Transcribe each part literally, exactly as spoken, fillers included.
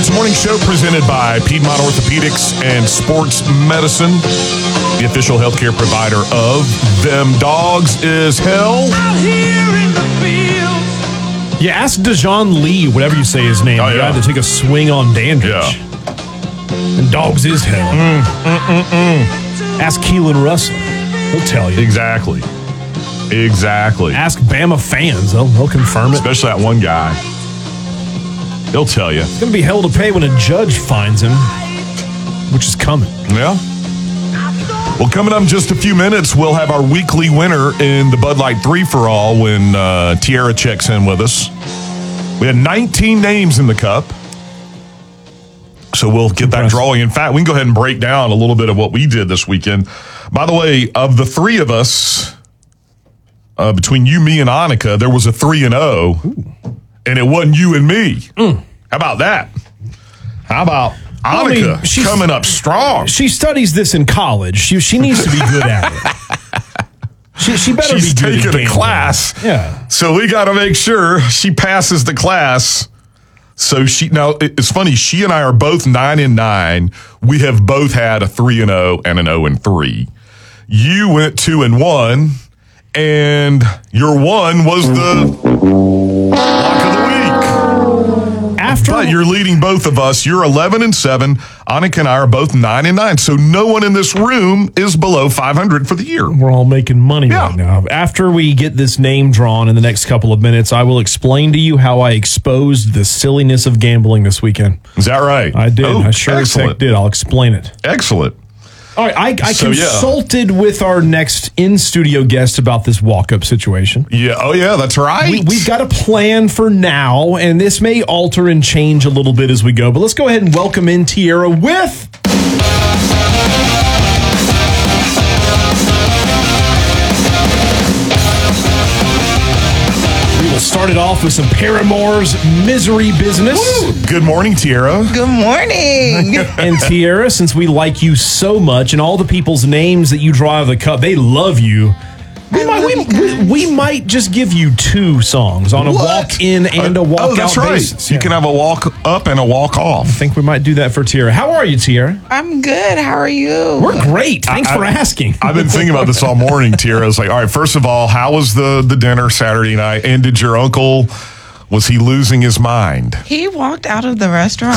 It's a morning show presented by Piedmont Orthopedics and Sports Medicine, the official healthcare provider of Them Dogs Is Hell. Out here in the field. Yeah, ask Dejon Lee, whatever you say his name, Oh, the yeah. guy to take a swing on Dandridge. Yeah. And Dogs Is Hell. Mm, mm, mm, mm. Ask Keelan Russell. He'll tell you. Exactly. Exactly. Ask Bama fans. They'll, they'll confirm it. Especially that one guy. He'll tell you. It's going to be hell to pay when a judge finds him, which is coming. Yeah. Well, coming up in just a few minutes, we'll have our weekly winner in the Bud Light three for all when uh, Tierra checks in with us. We had nineteen names in the cup. So we'll get that drawing. In fact, we can go ahead and break down a little bit of what we did this weekend. By the way, of the three of us, uh, between you, me, and Annika, there was a three and oh, and it wasn't you and me. Mm. How about that? How about Annika I mean, she's- coming up strong? She studies this in college. She, she needs to be good at it. She, she better She's be good at taking a gambling. class. Yeah. So we got to make sure she passes the class. So she now it- it's funny. She and I are both nine and nine. We have both had a three and zero and an zero and three. You went two and one, and your one was the lock of the week. After But you're leading both of us. You're eleven and seven. Annika and I are both nine and nine. So no one in this room is below five hundred for the year. We're all making money Yeah. right now. After we get this name drawn in the next couple of minutes, I will explain to you how I exposed the silliness of gambling this weekend. Is that right? I did. Oh, I sure as heck excellent. did. I'll explain it. Excellent. All right. I, I So, yeah. consulted with our next in-studio guest about this walk-up situation. Yeah. Oh, yeah. That's right. We, we've got a plan for now, and this may alter and change a little bit as we go. But let's go ahead and welcome in Tierra with... We will start it off with some Paramore's Misery Business. Good morning, Tierra. Good morning. And Tierra, since we like you so much and all the people's names that you draw out of the cup, they love you. We I might, love we, you guys. we, we might just give you two songs on a What? walk-in and a Uh, walk-out oh, that's right. basis. You Yeah. can have a walk up and a walk off. I think we might do that for Tierra. How are you, Tierra? I'm good. How are you? We're great. Thanks I- for asking. I've been thinking about this all morning, Tierra. I was like, all right, first of all, how was the, the dinner Saturday night? And did your uncle, was he losing his mind? He walked out of the restaurant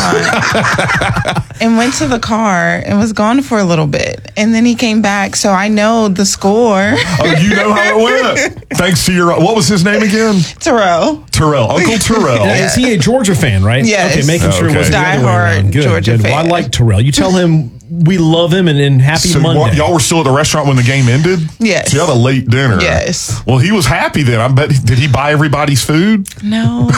and went to the car and was gone for a little bit. And then he came back. So I know the score. Oh, you know how it went. Thanks to your, what was his name again? Terrell. Terrell. Uncle Terrell. Is he a Georgia fan, right? Yes. Okay, making sure it Okay. was the other way Diehard around. Good, Georgia good. Well, I fan. like Terrell. You tell him we love him and, and happy So Monday. y- y'all were still at the restaurant when the game ended? Yes. So you had a late dinner. Yes. Well, he was happy then. I bet. Did he buy everybody's food? No.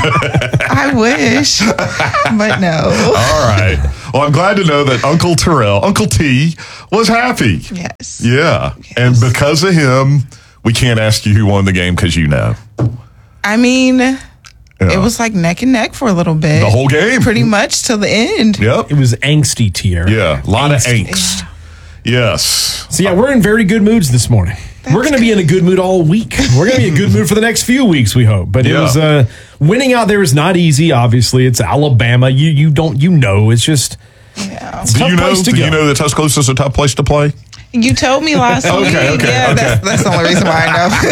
I wish. But no. All right. Well, I'm glad to know that Uncle Terrell, Uncle T, was happy. Yes. Yeah. And because of him, we can't ask you who won the game because you know. I mean, Yeah. it was like neck and neck for a little bit. The whole game. Pretty much till the end. Yep. It was angsty, Tierra. Yeah. A lot Angsty. of angst. Yes. So, yeah, we're in very good moods this morning. we're going to be in a good mood all week. We're going to be in a good mood for the next few weeks, we hope. But it Yeah. was uh, winning out there is not easy. Obviously, it's Alabama. You you don't you know it's just Yeah. it's a Do tough you know? place to Do go. you know that Tuscaloosa is a tough place to play? You told me last Okay, week. okay, yeah, okay. That's, that's the only reason why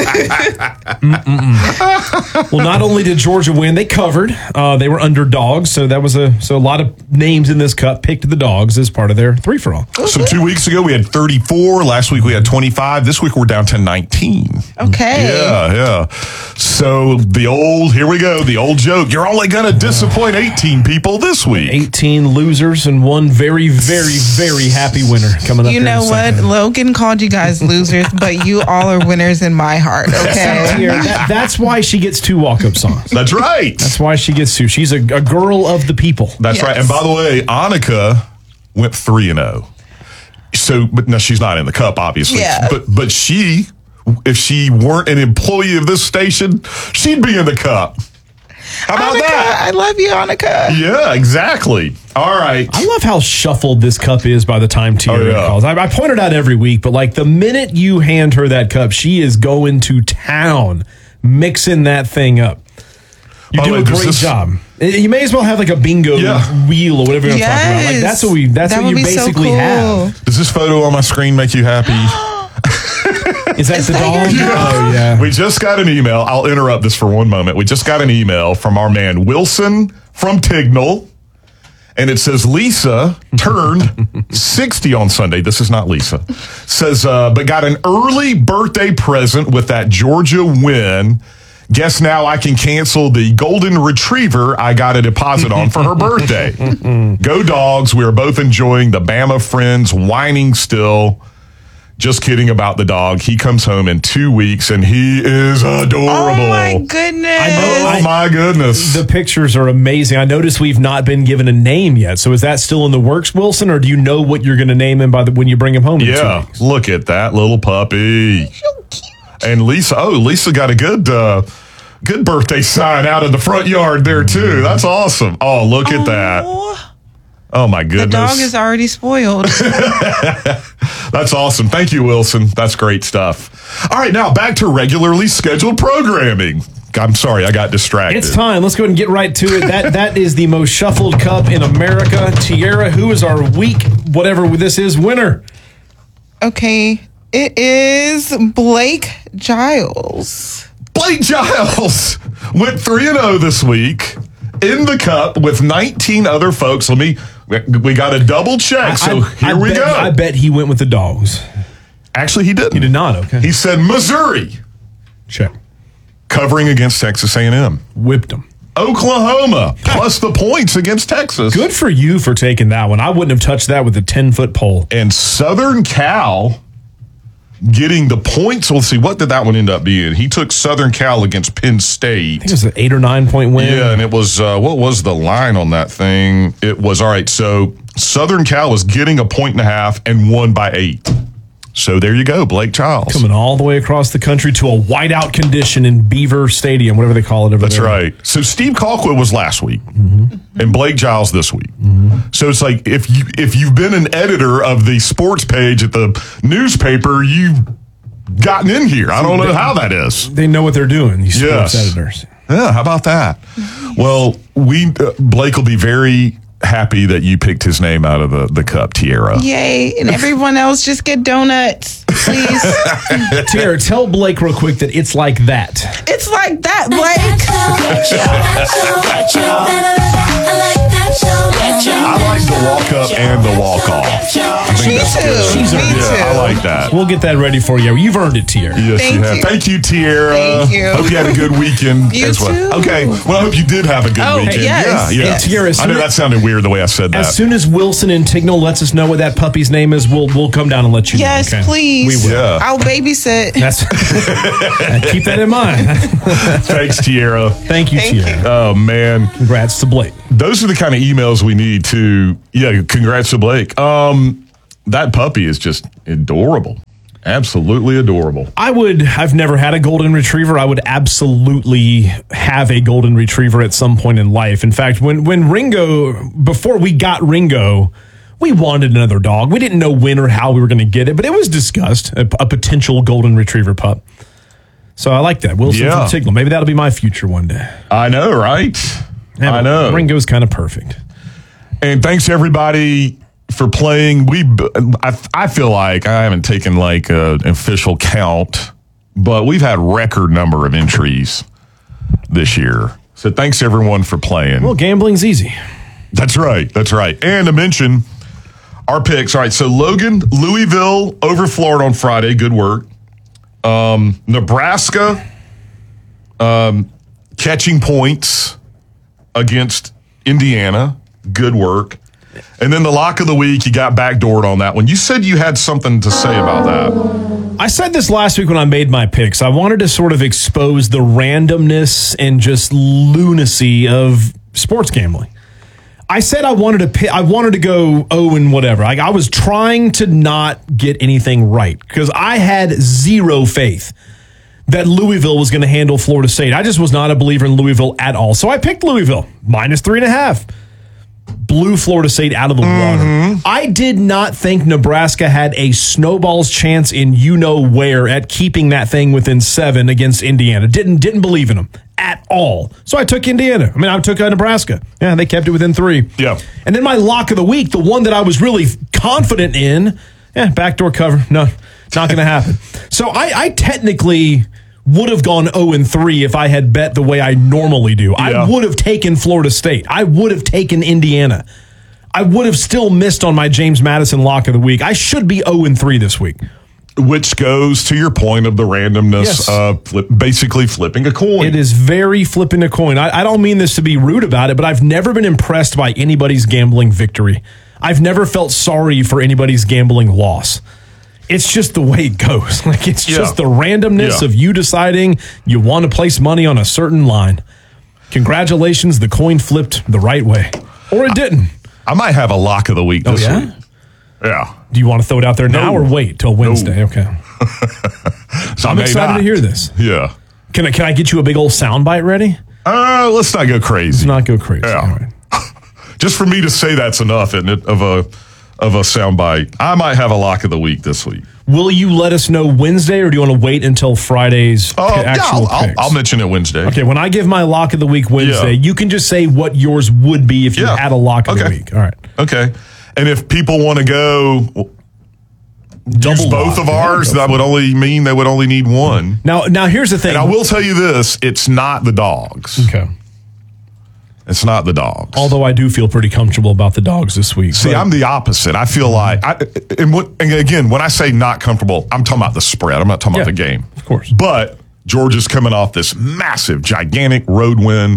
I know. Well, not only did Georgia win, they covered. Uh, they were underdogs, so that was a so a lot of names in this cup picked the dogs as part of their three for all. So two weeks ago we had thirty-four. Last week we had twenty-five. This week we're down to nineteen. Okay. Yeah, yeah. So the old, here we go, the old joke. You're only going to disappoint eighteen people this week. eighteen losers and one very, very, very happy winner coming up. You here know in a what? second. Logan called you guys losers, but you all are winners in my heart, okay? Here, that- that's why she gets two walk-up songs. That's right. That's why she gets two. She's a, a girl of the people. That's Yes. right. And by the way, Annika went three and zero. So, but no, she's not in the cup, obviously. Yeah. But but she, if she weren't an employee of this station, she'd be in the cup. How about Annika, that? I love you, Annika. Yeah, exactly. All right. I love how shuffled this cup is by the time Tierra Oh, yeah. calls. I, I point it out every week, but like the minute you hand her that cup, she is going to town, mixing that thing up. You By the do way, a does great this- job. You may as well have like a bingo Yeah. wheel or whatever you're Yes. talking about. Like that's what we. That's That what you would be so basically cool. have. Does this photo on my screen make you happy? Is that Is the that dog? your dog? Oh yeah. We just got an email. I'll interrupt this for one moment. We just got an email from our man Wilson from Tignal. And it says Lisa turned sixty on Sunday. This is not Lisa. Says, uh, but got an early birthday present with that Georgia win. Guess now I can cancel the golden retriever I got a deposit on for her birthday. Go Dogs. We are both enjoying the Bama Friends whining still. Just kidding about the dog. He comes home in two weeks and he is adorable. Oh my goodness. I know. Oh my goodness. The pictures are amazing. I notice we've not been given a name yet. So is that still in the works, Wilson, or do you know what you're going to name him by the, when you bring him home? In Yeah, two weeks? look at that little puppy. So cute. And Lisa, oh, Lisa got a good uh, good birthday sign out in the front yard there, too. That's awesome. Oh, look at that. Oh, Oh, my the goodness. dog is already spoiled. That's awesome. Thank you, Wilson. That's great stuff. All right, now back to regularly scheduled programming. I'm sorry, I got distracted. It's time. Let's go ahead and get right to it. That That is the most shuffled cup in America. Tiara, who is our week, whatever this is, winner? Okay, it is Blake Giles. Blake Giles went three and oh this week in the cup with nineteen other folks. Let me, we got a double check. So I, here I we bet, go. I bet he went with the dogs. Actually, he didn't. He did not, okay. He said Missouri Check. covering against Texas A and M. Whipped him. Oklahoma plus the points against Texas. Good for you for taking that one. I wouldn't have touched that with a ten-foot pole. And Southern Cal getting the points. Let's see, what did that one end up being? He took Southern Cal against Penn State. I think it was an eight or nine point win. Yeah, and it was, uh, what was the line on that thing? It was, all right, so Southern Cal was getting a point and a half and won by eight. So there you go, Blake Giles. Coming all the way across the country to a whiteout condition in Beaver Stadium, whatever they call it over That's there. right. So Steve Colquitt was last week, Mm-hmm. and Blake Giles this week. Mm-hmm. So it's like if you if you've been an editor of the sports page at the newspaper, you've gotten in here. I don't know how that is. They know what they're doing, these sports Yes. editors. Yeah, how about that? Well, we uh, Blake will be very happy that you picked his name out of the, the cup, Tiara. Yay. And everyone else just get donuts, please. Tiara, tell Blake real quick that it's like that. It's like that, Blake. I like the walk up and the walk off. I think Me that's too. good. She's Me earned it. too. Yeah, I like that. We'll get that ready for you. You've earned it, Tiara. Yes, Thank you have. you. Thank you, Tiara. Thank you. Hope you had a good weekend You as well. too. Okay. Well, I hope you did have a good Oh, weekend. yes. Yeah, yeah. And Tiara, I know that sounded weird the way I said that. As soon as Wilson and Tignal lets us know what that puppy's name is, we'll we'll come down and let you Yes, know. Okay? please. We will. Yeah. I'll babysit. That's keep that in mind. Thanks, Tiara. Thank you, Thank you. Tiara. Oh, man. Congrats to Blake. Those are the kind of emails we need to, yeah, congrats to Blake. Um, that puppy is just adorable. Absolutely adorable. I would, I've never had a golden retriever. I would absolutely have a golden retriever at some point in life. In fact, when, when Ringo, before we got Ringo, we wanted another dog. We didn't know when or how we were going to get it, but it was discussed, a, a potential golden retriever pup. So I like that. Wilson Yeah. from Tignal. Maybe that'll be my future one day. I know, right? Yeah, I know. Ringo's kind of perfect. And thanks everybody for playing. We, I, I feel like I haven't taken like a, an official count, but we've had record number of entries this year. So thanks everyone for playing. Well, gambling's easy. That's right. That's right. And to mention our picks. All right. So Logan, Louisville over Florida on Friday. Good work. Um, Nebraska um, catching points against Indiana. Good work. And then the lock of the week, you got backdoored on that one. You said you had something to say about that. I said this last week when I made my picks. I wanted to sort of expose the randomness and just lunacy of sports gambling. I said I wanted to pick, I wanted to go oh and whatever. Like I was trying to not get anything right because I had zero faith that Louisville was going to handle Florida State. I just was not a believer in Louisville at all. So I picked Louisville minus three and a half. Blew Florida State out of the Mm-hmm. water. I did not think Nebraska had a snowball's chance in you know where at keeping that thing within seven against Indiana. Didn't didn't believe in them at all. So I took Indiana. I mean, I took uh, Nebraska. Yeah, they kept it within three. Yeah. And then my lock of the week, the one that I was really confident in, yeah, backdoor cover. No, not going to happen. So I, I technically would have gone oh and three if I had bet the way I normally do. Yeah. I would have taken Florida State. I would have taken Indiana. I would have still missed on my James Madison lock of the week. I should be oh and three this week. Which goes to your point of the randomness Yes. of flip, basically flipping a coin. It is very flipping a coin. I, I don't mean this to be rude about it, but I've never been impressed by anybody's gambling victory. I've never felt sorry for anybody's gambling loss. It's just the way it goes. Like it's Yeah. just the randomness Yeah. of you deciding you want to place money on a certain line. Congratulations, the coin flipped the right way. Or it didn't. I might have a lock of the week this yeah? week. Yeah. Do you want to throw it out there now No. or wait till Wednesday? No. Okay. So I I'm may excited not. to hear this. Yeah. Can I can I get you a big old soundbite ready? Uh, let's not go crazy. Let's not go crazy. Yeah. All right. Just for me to say that's enough, isn't it, of a of a soundbite. I might have a lock of the week this week. Will you let us know Wednesday, or do you want to wait until Friday's Oh, p- yeah, actual I'll, I'll, picks? I'll mention it Wednesday. Okay, when I give my lock of the week Wednesday, Yeah. you can just say what yours would be if you Yeah. had a lock of the Okay. week. All right. Okay. And if people want to go use Double both lock. of Yeah, ours, go that for would only mean they would only need one. Now, now here's the thing. And I will tell you this, it's not the dogs. Okay. It's not the dogs. Although I do feel pretty comfortable about the dogs this week. See, but- I'm the opposite. I feel like, I, and, what, and again, when I say not comfortable, I'm talking about the spread. I'm not talking Yeah, about the game. of course. But Georgia's coming off this massive, gigantic road win.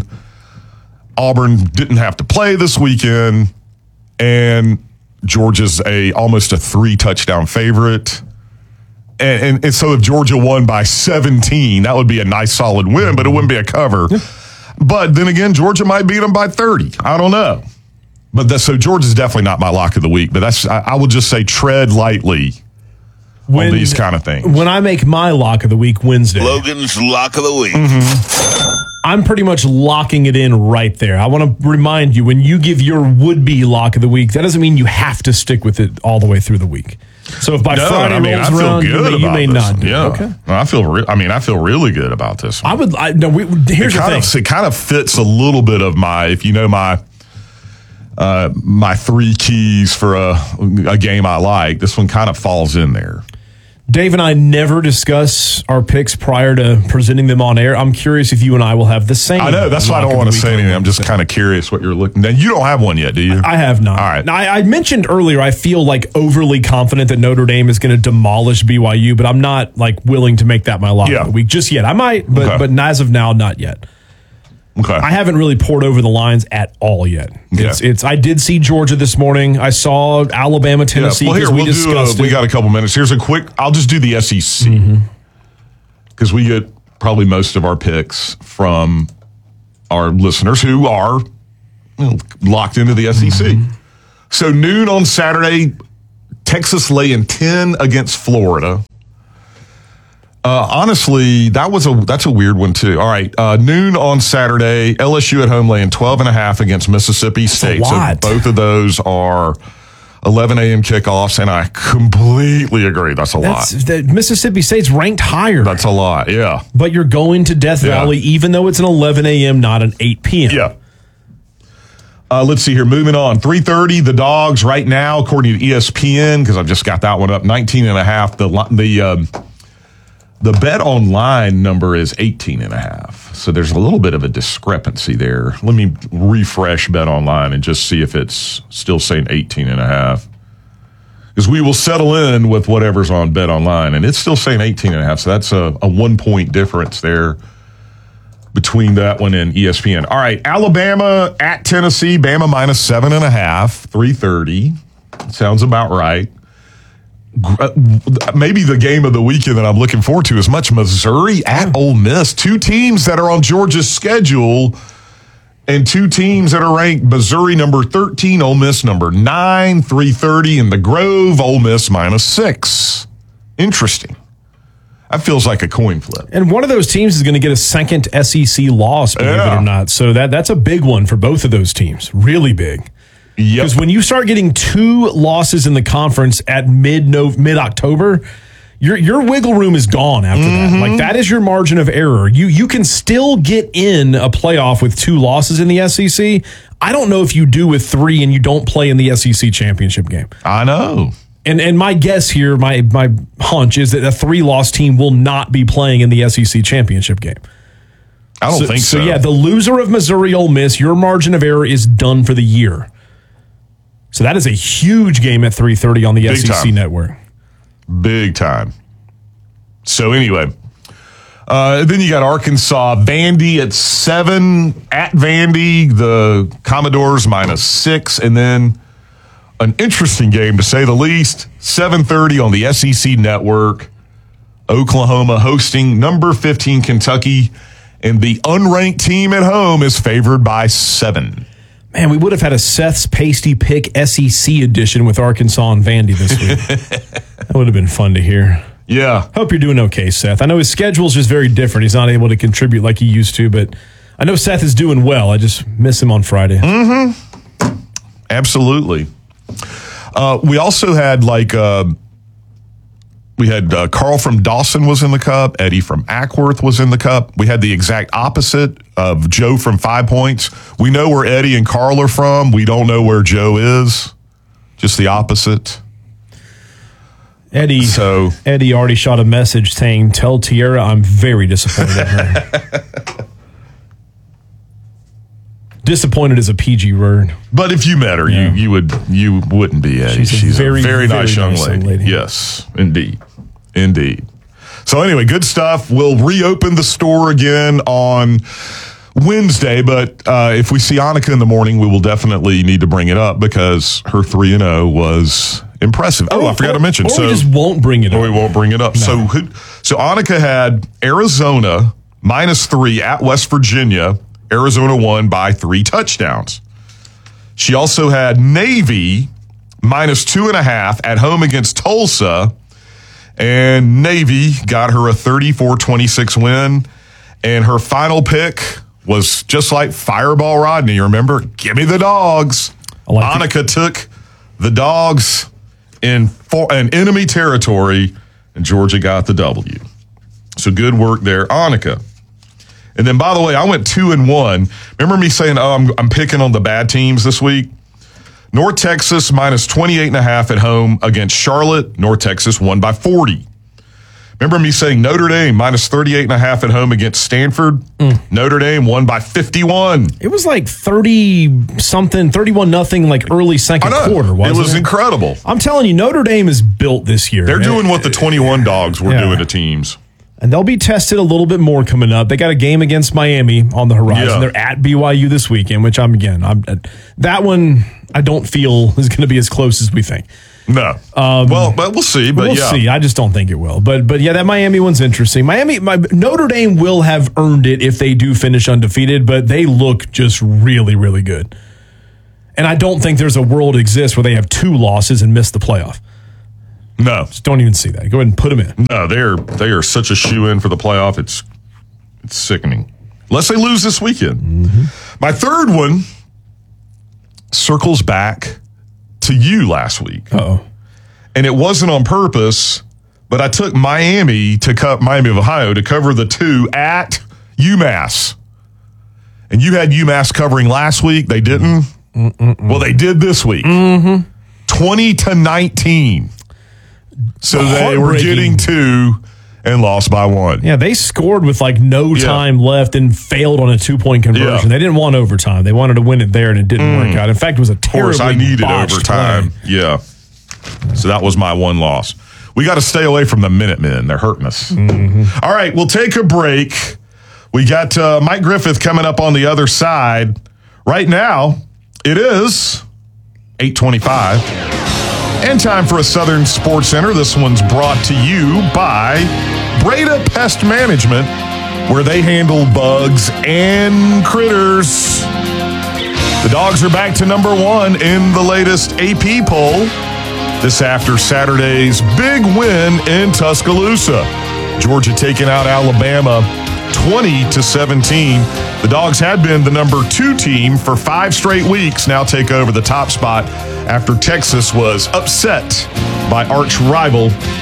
Auburn didn't have to play this weekend, and Georgia's a almost a three touchdown favorite. And, and, and so if Georgia won by seventeen, that would be a nice solid win, but it wouldn't be a cover. But then again, Georgia might beat them by thirty. I don't know. But that's, so Georgia's definitely not my lock of the week. But that's I, I will just say tread lightly when, on these kind of things. When I make my lock of the week Wednesday, Logan's Lock of the Week. I'm pretty much locking it in right there. I want to remind you, when you give your would-be lock of the week, that doesn't mean you have to stick with it all the way through the week. So if by No, Friday I mean, rolls I feel around, you good may, you about may this not one. do it. Yeah, Okay. I feel. Re- I mean, I feel really good about this one. I would. I, no, we, here's it the kind thing. of it kind of fits a little bit of my, if you know my uh, my three keys for a a game I like. This one kind of falls in there. Dave and I never discuss our picks prior to presenting them on air. I'm curious if you and I will have the same. I know that's why I lock don't of want the to say week. anything. I'm just kind of curious what you're looking. Now you don't have one yet, do you? I have not. All right. Now, I, I mentioned earlier I feel like overly confident that Notre Dame is going to demolish B Y U, but I'm not like willing to make that my lock Yeah. of the week just yet. I might, but Okay. but as of now, not yet. Okay. I haven't really poured over the lines at all yet. It's Yeah. it's. I did see Georgia this morning. I saw Alabama, Tennessee. Well, here 'cause we we'll do. discussed A, we it. got a couple minutes. Here's a quick. I'll just do the S E C because we get probably most of our picks from our listeners who are you know, locked into the S E C. So noon on Saturday, Texas laying ten against Florida. Uh, honestly, that was a that's a weird one too. All right, uh, noon on Saturday, L S U at home laying twelve and a half against Mississippi State. lot. So both of those are eleven a.m. kickoffs, and I completely agree. That's a That's lot. that Mississippi State's ranked higher, That's a lot. Yeah, but you're going to Death Yeah. Valley, even though it's an eleven a.m., not an eight p.m. yeah. Uh, let's see here. Moving on. three thirty, the Dogs right now, according to E S P N, because I've just got that one up, nineteen and a half. The, li- the, um, the bet online number is eighteen and a half. So there's a little bit of a discrepancy there. Let me refresh bet online and just see if it's still saying eighteen and a half. Because we will settle in with whatever's on bet online, and it's still saying eighteen and a half. So that's a, a one point difference there between that one and E S P N. All right, Alabama at Tennessee, Bama minus seven and a half, three thirty. Sounds about right. Gr- Maybe the game of the weekend that I'm looking forward to is much Missouri at Ole Miss. Two teams that are on Georgia's schedule and two teams that are ranked Missouri number thirteen, Ole Miss number nine, three thirty in the Grove, Ole Miss minus six. Interesting. That feels like a coin flip. And one of those teams is going to get a second S E C loss, believe Yeah. it or not. So that that's a big one for both of those teams. Really big. Yep. Because when you start getting two losses in the conference at mid mid October, Your your wiggle room is gone after Mm-hmm. that. Like that is your margin of error. You you can still get in a playoff with two losses in the S E C. I don't know if you do with three and you don't play in the S E C championship game. I know. And and my guess here, my my hunch is that a three loss team will not be playing in the S E C championship game. I don't think so. So yeah, the loser of Missouri Ole Miss, your margin of error is done for the year. So that is a huge game at three thirty on the Big S E C time. network. Big time. So anyway, uh, then you got Arkansas, Vandy at seven at Vandy, the Commodores minus six, and then an interesting game to say the least, seven thirty on the S E C network, Oklahoma hosting number fifteen Kentucky, and the unranked team at home is favored by seven. Man, we would have had a Seth's Pasty Pick S E C edition with Arkansas and Vandy this week. That would have been fun to hear. Yeah. Hope you're doing okay, Seth. I know his schedule's just very different. He's not able to contribute like he used to, but I know Seth is doing well. I just miss him on Friday. Mm-hmm. Absolutely. Uh, we also had like uh, we had uh, Carl from Dawson was in the cup. Eddie from Ackworth was in the cup. We had the exact opposite of Joe from Five Points. We know where Eddie and Carl are from. We don't know where Joe is. Just the opposite. Eddie, So- Eddie already shot a message saying, "Tell Tierra I'm very disappointed in her." Disappointed is a P G word. But if you met her, Yeah. you you would you wouldn't be Eddie. She's a She's, very, a very, very nice young nice young lady. lady. Yes, indeed, indeed. So anyway, good stuff. We'll reopen the store again on Wednesday, but uh, if we see Annika in the morning, we will definitely need to bring it up because her three and zero was impressive. Oh, I forgot or, to mention. Or so we just won't bring it or up. we won't bring it up. So who, so Annika had Arizona minus three at West Virginia. Arizona won by three touchdowns. She also had Navy minus two and a half at home against Tulsa. And Navy got her a thirty-four twenty-six win. And her final pick was just like Fireball Rodney. Remember? Give me the dogs. I like Annika took the dogs in, for, in enemy territory, and Georgia got the W. So good work there, Annika. And then, by the way, I went two and one. Remember me saying, oh, I'm, I'm picking on the bad teams this week? North Texas minus twenty-eight and a half at home against Charlotte. North Texas won by forty. Remember me saying Notre Dame minus thirty-eight and a half at home against Stanford? Mm. Notre Dame won by fifty-one. It was like thirty something, thirty-one nothing, like early second quarter, wasn't it? it? was incredible. I'm telling you, Notre Dame is built this year. They're doing what the twenty-one dogs were Yeah. doing to teams. And they'll be tested a little bit more coming up. They got a game against Miami on the horizon. Yeah. They're at B Y U this weekend, which I'm, again, I'm, that one I don't feel is going to be as close as we think. No. Um, well, but we'll see. But we'll yeah. see. I just don't think it will. But but yeah, that Miami one's interesting. Miami, my, Notre Dame will have earned it if they do finish undefeated, but they look just really, really good. And I don't think there's a world exists where they have two losses and miss the playoff. No. Just don't even see that. Go ahead and put them in. No, they're they are such a shoe-in for the playoff. It's it's sickening. Unless they lose this weekend. Mm-hmm. My third one circles back to you last week. Uh-oh. And it wasn't on purpose, but I took Miami to cut Miami of Ohio to cover the two at UMass. And you had UMass covering last week. They didn't. Mm-mm-mm. Well, they did this week. Mm-hmm. twenty to nineteen. So they were getting two and lost by one. Yeah, they scored with like no Yeah. time left and failed on a two-point conversion. Yeah. They didn't want overtime. They wanted to win it there, and it didn't Mm. work out. In fact, it was a Of terribly course, I needed botched overtime. play. Yeah. So that was my one loss. We got to stay away from the Minutemen. They're hurting us. Mm-hmm. All right, we'll take a break. We got uh, Mike Griffith coming up on the other side. Right now, it is eight twenty-five. And time for a Southern Sports Center. This one's brought to you by Breda Pest Management, where they handle bugs and critters. The Dogs are back to number one in the latest A P poll. This after Saturday's big win in Tuscaloosa. Georgia taking out Alabama twenty to seventeen. The Dogs had been the number two team for five straight weeks, now take over the top spot after Texas was upset by arch rival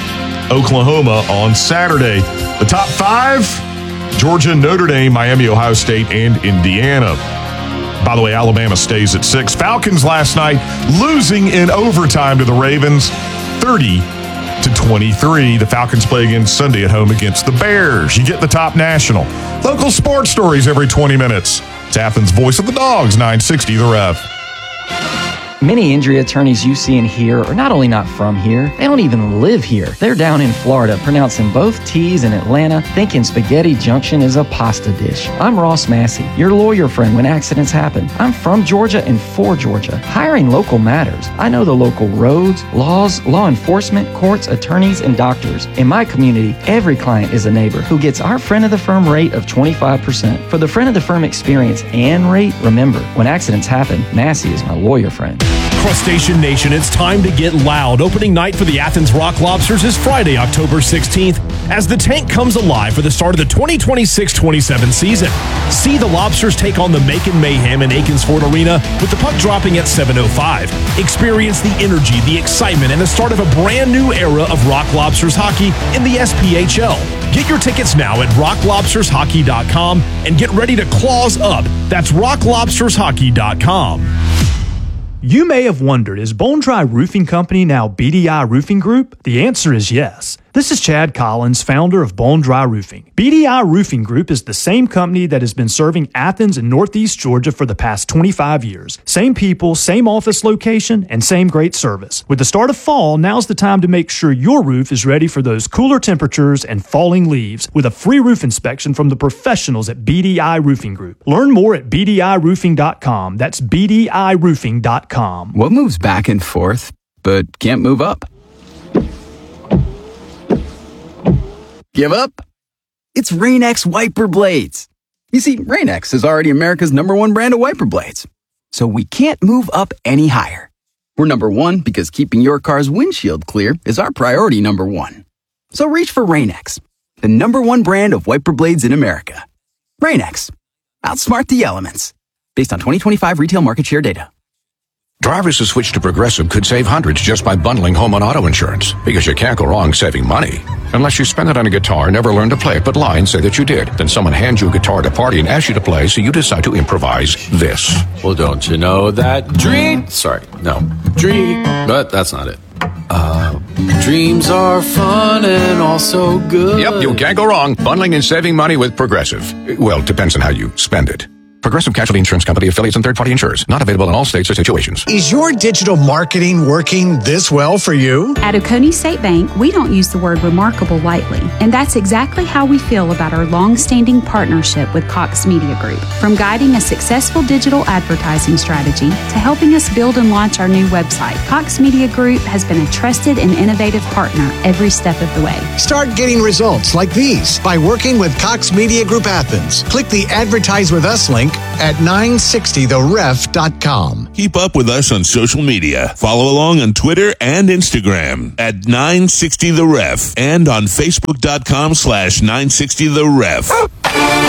Oklahoma on Saturday. The top five, Georgia, Notre Dame, Miami, Ohio State, and Indiana. By the way, Alabama stays at six. Falcons last night losing in overtime to the Ravens, thirty to twenty-three. The Falcons play again Sunday at home against the Bears. You get the top national. Local sports stories every twenty minutes. It's Athens' Voice of the Dogs, nine sixty The Ref. Many injury attorneys you see and hear are not only not from here, they don't even live here. They're down in Florida, pronouncing both T's in Atlanta, thinking Spaghetti Junction is a pasta dish. I'm Ross Massey, your lawyer friend when accidents happen. I'm from Georgia and for Georgia. Hiring local matters. I know the local roads, laws, law enforcement, courts, attorneys, and doctors. In my community, every client is a neighbor who gets our friend of the firm rate of twenty-five percent. For the friend of the firm experience and rate, remember, when accidents happen, Massey is my lawyer friend. Crustacean Nation, it's time to get loud. Opening night for the Athens Rock Lobsters is Friday, October sixteenth, as the tank comes alive for the start of the twenty twenty-six twenty-seven season. See the Lobsters take on the Macon Mayhem in Aikens Ford Arena with the puck dropping at seven oh five. Experience the energy, the excitement, and the start of a brand new era of Rock Lobsters hockey in the S P H L. Get your tickets now at rock lobsters hockey dot com and get ready to claws up. That's rock lobsters hockey dot com. You may have wondered, is Bone Dry Roofing Company now B D I Roofing Group? The answer is yes. This is Chad Collins, founder of Bone Dry Roofing. B D I Roofing Group is the same company that has been serving Athens and Northeast Georgia for the past twenty-five years. Same people, same office location, and same great service. With the start of fall, now's the time to make sure your roof is ready for those cooler temperatures and falling leaves with a free roof inspection from the professionals at B D I Roofing Group. Learn more at b d i roofing dot com. That's b d i roofing dot com. What moves back and forth but can't move up? Give up? It's Rain-X wiper blades. You see, Rain-X is already America's number one brand of wiper blades. So we can't move up any higher. We're number one because keeping your car's windshield clear is our priority number one. So reach for Rain-X, the number one brand of wiper blades in America. Rain-X. Outsmart the elements. Based on twenty twenty-five retail market share data. Drivers who switch to Progressive could save hundreds just by bundling home and auto insurance, because you can't go wrong saving money. Unless you spend it on a guitar, never learn to play it, but lie and say that you did. Then someone hands you a guitar at a party and asks you to play, so you decide to improvise this. Well, don't you know that dream... Sorry, no. Dream... But that's not it. Uh, dreams are fun and also good. Yep, you can't go wrong bundling and saving money with Progressive. Well, depends on how you spend it. Progressive Casualty Insurance Company, affiliates, and third-party insurers. Not available in all states or situations. Is your digital marketing working this well for you? At Oconee State Bank, we don't use the word remarkable lightly, and that's exactly how we feel about our long-standing partnership with Cox Media Group. From guiding a successful digital advertising strategy to helping us build and launch our new website, Cox Media Group has been a trusted and innovative partner every step of the way. Start getting results like these by working with Cox Media Group Athens. Click the Advertise With Us link at nine sixty the ref dot com. Keep up with us on social media. Follow along on Twitter and Instagram at nine sixty the ref and on facebook dot com slash nine sixty the ref.